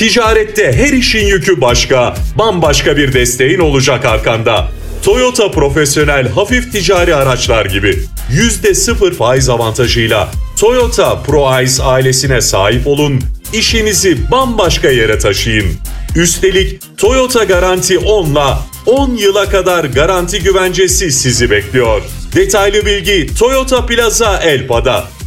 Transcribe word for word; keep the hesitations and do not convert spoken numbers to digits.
Ticarette her işin yükü başka, bambaşka bir desteğin olacak arkanda. Toyota Profesyonel Hafif Ticari Araçlar gibi yüzde sıfır faiz avantajıyla Toyota ProAce ailesine sahip olun, işinizi bambaşka yere taşıyın. Üstelik Toyota Garanti on'la on yıla kadar garanti güvencesi sizi bekliyor. Detaylı bilgi Toyota Plaza Elpa'da.